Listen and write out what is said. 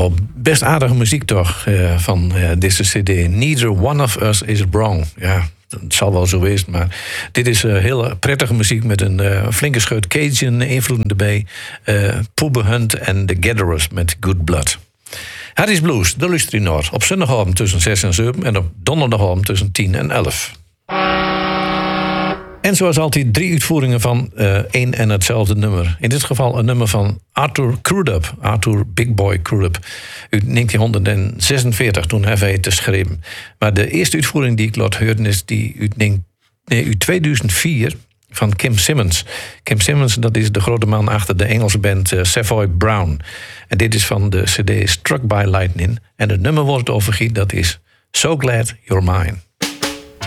Nou, best aardige muziek toch van deze cd. Neither one of us is wrong. Ja, het zal wel zo wezen, maar dit is heel prettige muziek met een flinke scheut Cajun-invloeden erbij. Poebe Hunt en The Gatherers met Good Blood. Harry's Blues, de Lustrinoor. Op zondagavond tussen 6 en 7 en op donderdagavond tussen 10 en 11. En zoals altijd 3 uitvoeringen van één en hetzelfde nummer. In dit geval een nummer van Arthur Crudup. Arthur Big Boy Crudup. Uit 1946, toen hij het geschreven. Maar de eerste uitvoering die ik laat horen is die uit 2004 van Kim Simmons. Kim Simmons, dat is de grote man achter de Engelse band Savoy Brown. En dit is van de cd Struck by Lightning. En het nummer wordt overgiet, dat is So Glad You're Mine.